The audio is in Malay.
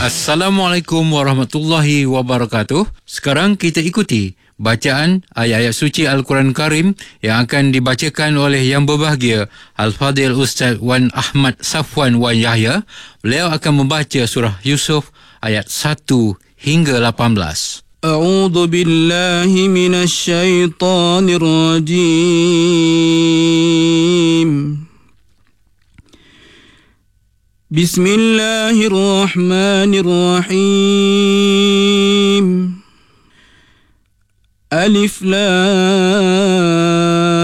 Assalamualaikum warahmatullahi wabarakatuh. Sekarang kita ikuti bacaan ayat-ayat suci Al-Quran Karim yang akan dibacakan oleh Yang Berbahagia Al-Fadhil Ustaz Wan Ahmad Safwan Wan Yahya. Beliau akan membaca surah Yusuf ayat 1 hingga 18. A'udzu billahi minasy syaithanir rajim. Bismillahirrahmanirrahim. Alif Lam